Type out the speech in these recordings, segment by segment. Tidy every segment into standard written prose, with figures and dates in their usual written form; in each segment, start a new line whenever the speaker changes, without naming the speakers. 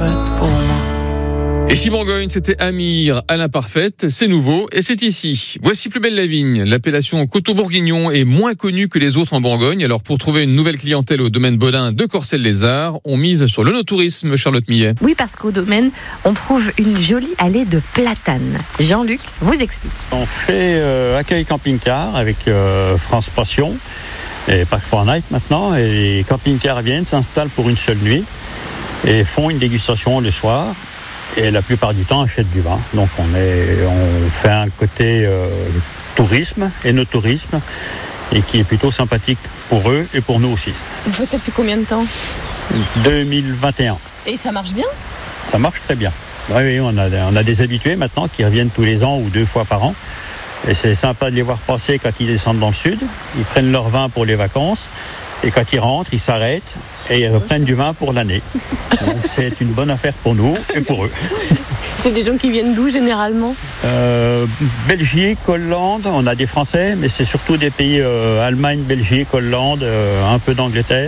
faite pour moi.
Et si Bourgogne, c'était Amir à l'imparfaite, c'est nouveau et c'est ici. Voici Plus belle la vigne. L'appellation Coteaux-Bourguignon est moins connue que les autres en Bourgogne. Alors pour trouver une nouvelle clientèle au domaine Bodin de Corcelles-les-Arts, on mise sur l'œnotourisme, Charlotte Millet.
Oui, parce qu'au domaine, on trouve une jolie allée de platanes. Jean-Luc vous explique.
On fait accueil camping-car avec France Passion et Parc Fortnite maintenant. Et les camping-cars viennent, s'installent pour une seule nuit et font une dégustation le soir. Et la plupart du temps, achètent du vin. Donc on fait un côté tourisme, énotourisme, et qui est plutôt sympathique pour eux et pour nous aussi.
Vous faites ça depuis combien de temps ?
2021.
Et ça marche bien ?
Ça marche très bien. Oui, on a des habitués maintenant qui reviennent tous les ans ou 2 fois par an. Et c'est sympa de les voir passer quand ils descendent dans le sud. Ils prennent leur vin pour les vacances. Et quand ils rentrent, ils s'arrêtent et ils reprennent du vin pour l'année. Donc c'est une bonne affaire pour nous et pour eux.
C'est des gens qui viennent d'où généralement ?
Belgique, Hollande, on a des Français, mais c'est surtout des pays Allemagne, Belgique, Hollande, un peu d'Angleterre.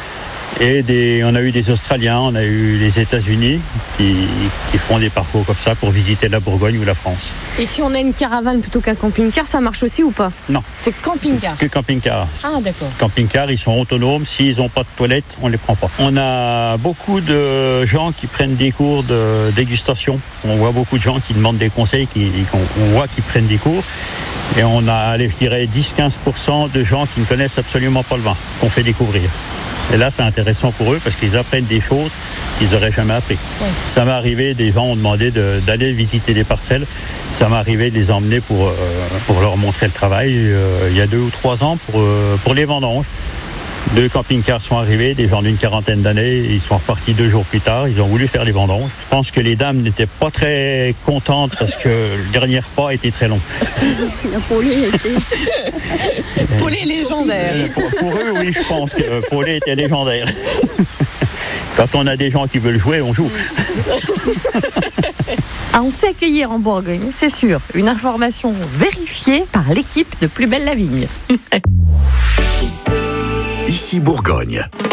Et on a eu des Australiens, on a eu les États-Unis qui font des parcours comme ça pour visiter la Bourgogne ou la France.
Et si on a une caravane plutôt qu'un camping-car, ça marche aussi ou pas ?
Non.
C'est camping-car.
Que camping-car.
Ah d'accord.
Camping-car, ils sont autonomes. S'ils n'ont pas de toilette, on les prend pas. On a beaucoup de gens qui prennent des cours de dégustation. On voit beaucoup de gens qui demandent des conseils, on voit qu'ils prennent des cours. Et on a, je dirais, 10-15% de gens qui ne connaissent absolument pas le vin, qu'on fait découvrir. Et là, c'est intéressant pour eux parce qu'ils apprennent des choses qu'ils n'auraient jamais appris. Oui. Ça m'est arrivé, des gens ont demandé d'aller visiter des parcelles. Ça m'est arrivé de les emmener pour leur montrer le travail il y a 2 ou 3 ans pour les vendanges. 2 camping-cars sont arrivés, des gens d'une 40aine d'années. Ils sont repartis 2 jours plus tard. Ils ont voulu faire les vendanges. Je pense que les dames n'étaient pas très contentes parce que le dernier repas était très long.
La poêlée était... Poêlée légendaire.
Pour eux, oui, je pense que poêlée était légendaire. Quand on a des gens qui veulent jouer, on joue.
Ah, on sait accueillir en Bourgogne, c'est sûr. Une information vérifiée par l'équipe de Plus belle la vigne.
Ici Bourgogne.